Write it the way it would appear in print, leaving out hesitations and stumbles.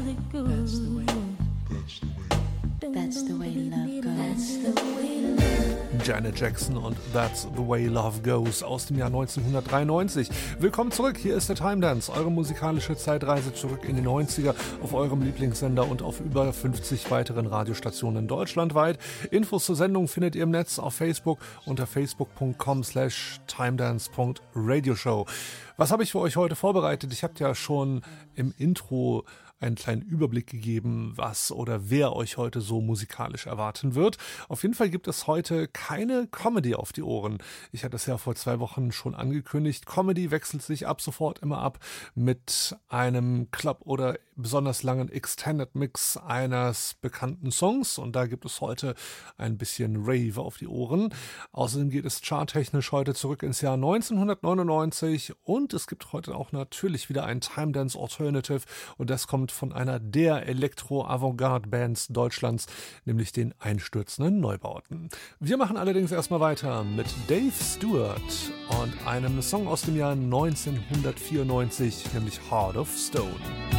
it goes. That's the way love goes. That's the way love. Janet Jackson und That's the Way Love Goes aus dem Jahr 1993. Willkommen zurück, hier ist der Time Dance, eure musikalische Zeitreise zurück in die 90er auf eurem Lieblingssender und auf über 50 weiteren Radiostationen deutschlandweit. Infos zur Sendung findet ihr im Netz auf Facebook unter facebook.com/timedance.radioshow. Was habe ich für euch heute vorbereitet? Ich habe ja schon im Intro einen kleinen Überblick gegeben, was oder wer euch heute so musikalisch erwarten wird. Auf jeden Fall gibt es heute keine Comedy auf die Ohren. Ich hatte es ja vor 2 Wochen schon angekündigt. Comedy wechselt sich ab sofort immer ab mit einem Club oder besonders langen Extended Mix eines bekannten Songs und da gibt es heute ein bisschen Rave auf die Ohren. Außerdem geht es charttechnisch heute zurück ins Jahr 1999 und es gibt heute auch natürlich wieder ein Time Dance Alternative und das kommt von einer der Elektro-Avantgarde-Bands Deutschlands, nämlich den Einstürzenden Neubauten. Wir machen allerdings erstmal weiter mit Dave Stewart und einem Song aus dem Jahr 1994, nämlich Heart of Stone.